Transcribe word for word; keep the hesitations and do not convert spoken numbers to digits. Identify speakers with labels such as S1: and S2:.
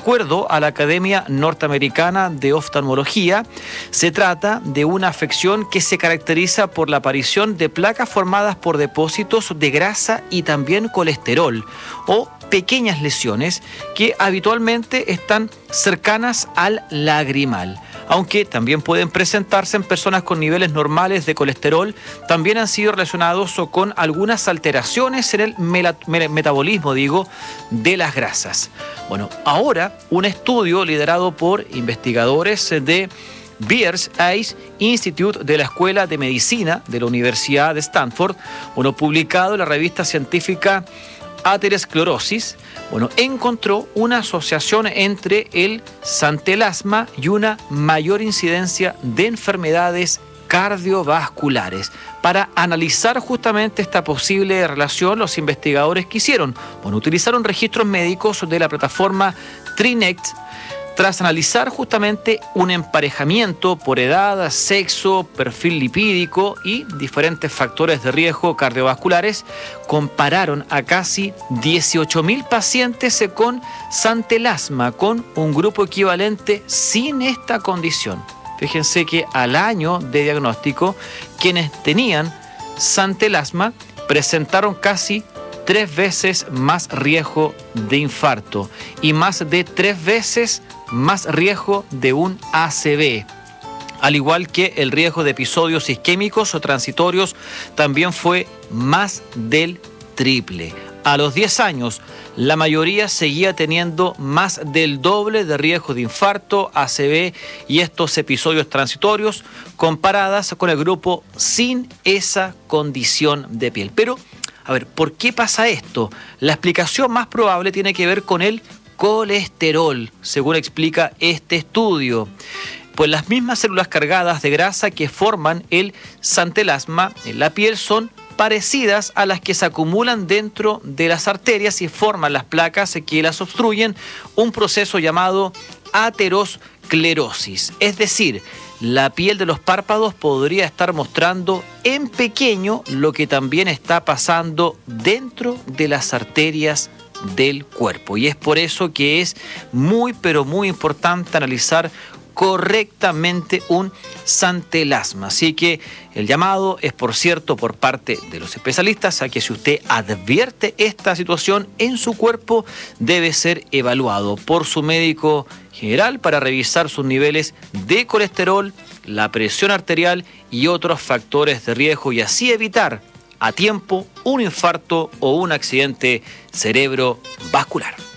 S1: acuerdo a la Academia Norteamericana de Oftalmología, se trata de una afección que se caracteriza por la aparición de placas formadas por depósitos de grasa y también colesterol, o pequeñas lesiones que habitualmente están cercanas al lagrimal. Aunque también pueden presentarse en personas con niveles normales de colesterol, también han sido relacionados con algunas alteraciones en el metabolismo, digo, de las grasas. Bueno, ahora un estudio liderado por investigadores de Beers Eyes Institute de la Escuela de Medicina de la Universidad de Stanford, bueno, publicado en la revista científica Aterosclerosis, bueno, encontró una asociación entre el santelasma y una mayor incidencia de enfermedades cardiovasculares. Para analizar justamente esta posible relación, los investigadores que hicieron, bueno, utilizaron registros médicos de la plataforma TriNet. Tras analizar justamente un emparejamiento por edad, sexo, perfil lipídico y diferentes factores de riesgo cardiovasculares, compararon a casi dieciocho mil pacientes con santelasma con un grupo equivalente sin esta condición. Fíjense que al año de diagnóstico, quienes tenían santelasma presentaron casi tres veces más riesgo de infarto y más de tres veces más riesgo de un A C V. Al igual que el riesgo de episodios isquémicos o transitorios también fue más del triple. A los diez años, la mayoría seguía teniendo más del doble de riesgo de infarto, A C V y estos episodios transitorios comparadas con el grupo sin esa condición de piel. Pero, a ver, ¿por qué pasa esto? La explicación más probable tiene que ver con el colesterol, según explica este estudio. Pues las mismas células cargadas de grasa que forman el santelasma en la piel son parecidas a las que se acumulan dentro de las arterias y forman las placas que las obstruyen, un proceso llamado aterosclerosis. Es decir, la piel de los párpados podría estar mostrando en pequeño lo que también está pasando dentro de las arterias del cuerpo. Y es por eso que es muy, pero muy importante analizar correctamente un santelasma. Así que el llamado es, por cierto, por parte de los especialistas a que si usted advierte esta situación en su cuerpo, debe ser evaluado por su médico general para revisar sus niveles de colesterol, la presión arterial y otros factores de riesgo y así evitar a tiempo un infarto o un accidente cerebrovascular.